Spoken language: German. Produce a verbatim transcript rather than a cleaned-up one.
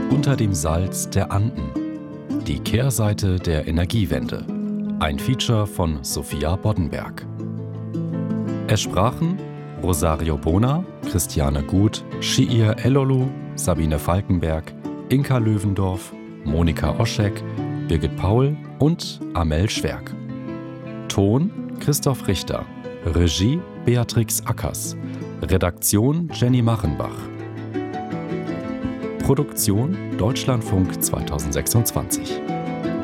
Unter dem Salz der Anden. Die Kehrseite der Energiewende. Ein Feature von Sophia Boddenberg. Es sprachen Rosario Bona, Christiane Gut, Shiir Elolu, Sabine Falkenberg, Inka Löwendorf, Monika Oschek, Birgit Paul und Amel Schwerk. Ton Christoph Richter. Regie Beatrix Ackers. Redaktion Jenny Machenbach. Produktion Deutschlandfunk zweitausendsechsundzwanzig.